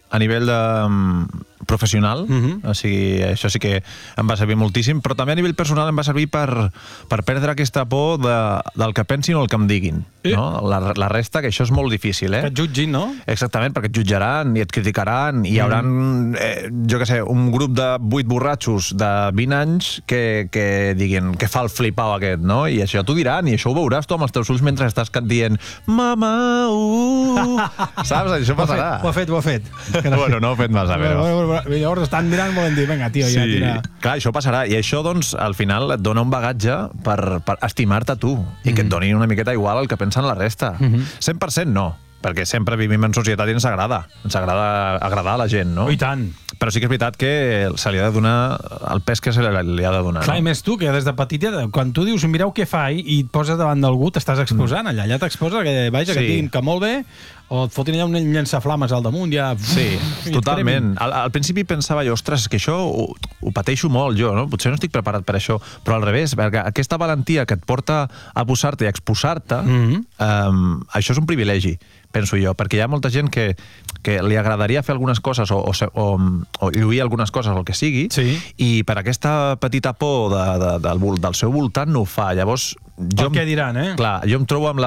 a nivell professional, o sigui, això sí que em va servir moltíssim, però també a nivell personal em va servir per perdre aquesta por del que pensin o el que em diguin. No? La resta, que això és molt difícil. Que et jutgin, no? Exactament, perquè et jutjaran i et criticaran i hi haurà, jo què sé, un grup de 8 borratxos de 20 anys que diguin que fa el flipau aquest, no? I això t'ho diran, i això ho veuràs tu amb els teus ulls mentre estàs dient mama, saps? Això passarà. Ho ha fet. Bueno, no ho he fet massa, però... Llavors estan mirant molt dir, vinga, tio, ja tira... Clar, això passarà, i això, doncs, al final et dona un bagatge per estimar-te tu, i que et doni una miqueta igual el que pensen la resta. 100% no, perquè sempre vivim en societat i ens agrada agradar a la gent, no? I tant. Però sí que és veritat que se li ha de donar el pes que se li ha de donar. Clar, i més tu, que des de petit, quan tu dius mireu què fa i et poses davant d'algú, t'estàs exposant allà t'exposes que et diguin que molt bé, o et fotin allà un llançaflames al damunt, ja... Sí, totalment. Al principi pensava jo, ostres, que això ho pateixo molt jo, no? Potser no estic preparat per això, però al revés, perquè aquesta valentia que et porta a posar-te i a exposar-te, això és un privilegi, penso jo, perquè hi ha molta gent que li agradaria fer algunes coses o lluir algunes coses o el que sigui, i per aquesta petita por del seu voltant no ho fa. Llavors... El que diran, eh? Clar, jo em trobo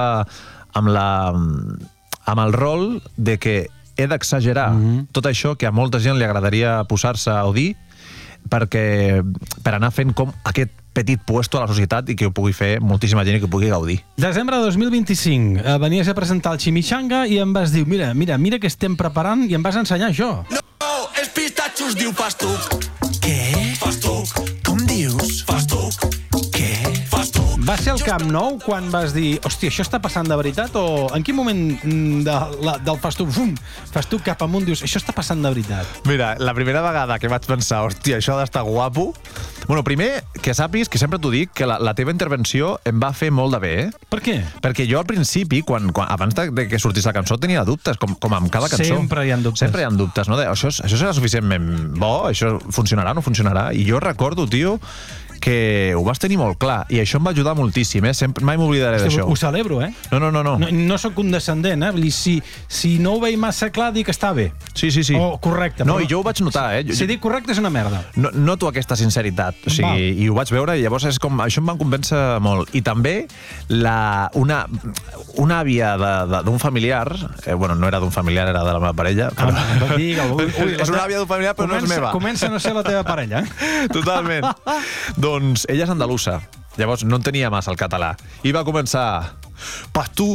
amb el rol de que he d'exagerar tot això que a molta gent li agradaria posar-se o dir per anar fent com aquest petit puesto a la societat i que ho pugui fer moltíssima gent i que ho pugui gaudir. Desembre de 2025, venies a presentar el Chimichanga i em vas dir, mira que estem preparant, i em vas ensenyar això. No, és pistatxos, diu Fastuc. Què? Fastuc. Com dius? Fastuc. Què? Fastuc. Va ser al Camp Nou quan vas dir, hòstia, això està passant de veritat? O en quin moment del Fastuc, Fastuc cap amunt, dius, això està passant de veritat? Mira, la primera vegada que vaig pensar, hòstia, això ha d'estar guapo... Bueno, primer, que sàpigues, que sempre t'ho dic, que la teva intervenció em va fer molt de bé, eh? Per què? Perquè jo al principi, abans de que sortís la cançó, tenia dubtes, com amb cada cançó. Sempre hi ha dubtes. Sempre hi ha dubtes, no? Això serà suficientment bo? Això funcionarà o no funcionarà? I jo recordo, tio, que ho vas tenir molt clar, i això em va ajudar moltíssim, eh? Mai m'oblidaré d'això. Ho celebro, eh? No. No soc condescendent, eh? Si no ho veig massa clar, dic que està bé. Sí. O correcte. No, i jo ho vaig notar, eh? Si dic correcte és una merda. Noto aquesta sinceritat, o sigui, i ho vaig veure, i llavors això em va convèncer molt. I també una àvia d'un familiar, bueno, no era d'un familiar, era de la meva parella. És una àvia d'un familiar, però no és meva. Comença a no ser la teva parella. Totalment. Doncs ella és andalusa. Llavors no entenia massa el català. I va començar... Pastú.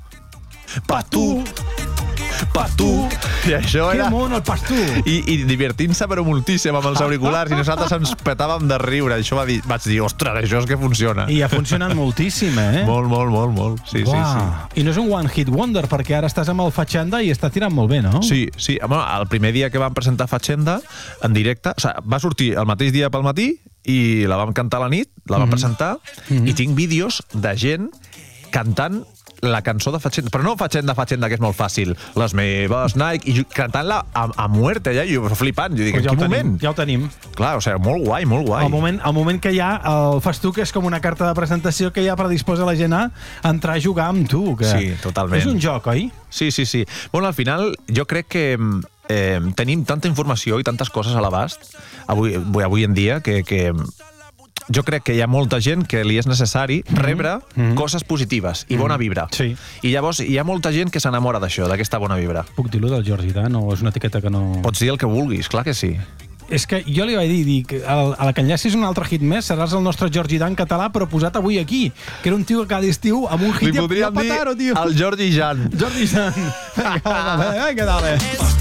I això era... Que mono, el pastú! I divertint-se però moltíssim amb els auriculars, i nosaltres ens petàvem de riure. Això vaig dir, ostres, això és que funciona. I ha funcionat moltíssim, eh? Molt. Sí. I no és un one hit wonder, perquè ara estàs amb el Fatxenda i està tirant molt bé, no? Sí. Bueno, el primer dia que vam presentar Fatxenda en directe, o sigui, va sortir el mateix dia pel matí i la vam cantar a la nit, la vam presentar, i tinc vídeos de gent cantant la cançó de Fatxenda, però no Fatxenda, que és molt fàcil, les meves Nike, i cantant-la a muerte, ja, i jo flipant, jo dic, en quin moment? Ja ho tenim. Clar, o sigui, molt guai. El moment que hi ha, el Fastuc és com una carta de presentació que ja predisposa la gent a entrar a jugar amb tu. Sí, totalment. És un joc, oi? Sí. Bueno, al final, jo crec que tenim tanta informació i tantes coses a l'abast avui en dia que jo crec que hi ha molta gent que li és necessari rebre coses positives i bona vibra. Sí. I llavors hi ha molta gent que s'enamora d'això, d'aquesta bona vibra. Puc dir-lo del Georgie Dan o és una etiqueta que no... Pots dir el que vulguis, clar que sí. És que jo li vaig dir que a la que enllacis un altre hit més seràs el nostre Georgie Dan català, però posat avui aquí, que era un tio que cada estiu amb un hit... Li podríem dir el Georgie Jan. Georgie Jan. Vinga, dale.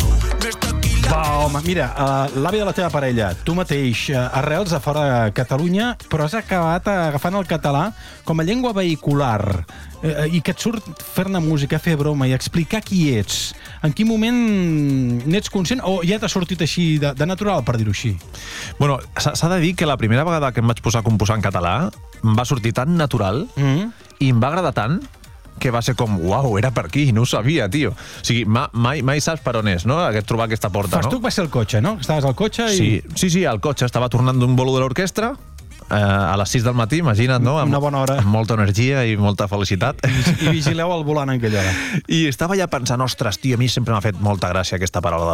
Va, home, mira, l'àvia de la teva parella, tu mateix, arrels a fora de Catalunya, però has acabat agafant el català com a llengua vehicular, i que et surt fer-ne música, fer broma i explicar qui ets. En quin moment n'ets conscient o ja t'ha sortit així de natural, per dir-ho així? Bueno, s'ha de dir que la primera vegada que em vaig posar a composar en català em va sortir tan natural i em va agradar tant que va ser com, uau, era per aquí, no ho sabia, tio. O sigui, mai saps per on és, no?, trobar aquesta porta, no? Fastuc va ser el cotxe, no? Estaves al cotxe i... Sí, al cotxe. Estava tornant d'un bolo de l'orquestra a les 6 del matí, imagina't, no? Una bona hora. Amb molta energia i molta felicitat. I vigileu al volant en aquella hora. I estava ja pensant, ostres, tio, a mi sempre m'ha fet molta gràcia aquesta paraula